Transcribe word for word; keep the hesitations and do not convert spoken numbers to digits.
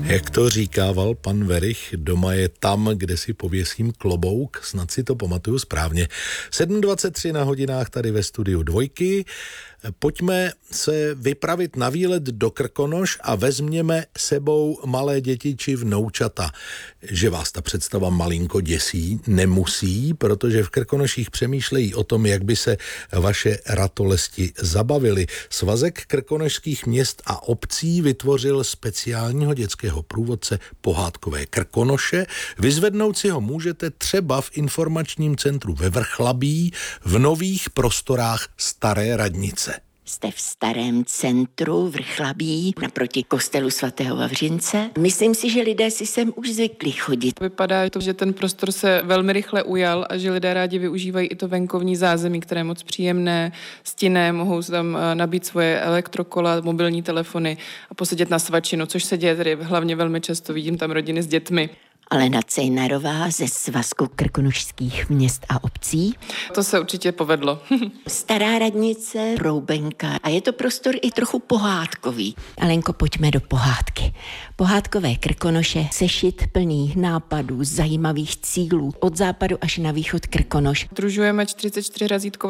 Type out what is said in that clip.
Jak to říkával pan Werich, doma je tam, kde si pověsím klobouk, snad si to pamatuju správně. sedm dvacet tři na hodinách tady ve studiu Dvojky. Pojďme se vypravit na výlet do Krkonoš a vezměme sebou malé děti či vnoučata. Že vás ta představa malinko děsí, nemusí, protože v Krkonoších přemýšlejí o tom, jak by se vaše ratolesti zabavili. Svazek krkonošských měst a obcí vytvořil speciálního dětského průvodce Pohádkové Krkonoše. Vyzvednout si ho můžete třeba v informačním centru ve Vrchlabí v nových prostorách Staré radnice. Jste v starém centru Vrchlabí naproti kostelu svatého Vavřince. Myslím si, že lidé si sem už zvykli chodit. Vypadá to, že ten prostor se velmi rychle ujal a že lidé rádi využívají i to venkovní zázemí, které je moc příjemné, stinné, mohou tam nabít svoje elektrokola, mobilní telefony a posedět na svačinu, což se děje tady hlavně velmi často. Vidím tam rodiny s dětmi. Alena Cejnarová ze Svazku krkonošských měst a obcí. To se určitě povedlo. Stará radnice, Roubenka a je to prostor i trochu pohádkový. Alenko, pojďme do pohádky. Pohádkové Krkonoše, sešit plný nápadů, zajímavých cílů, od západu až na východ Krkonoš. Družujeme čtyřicet čtyři razítkové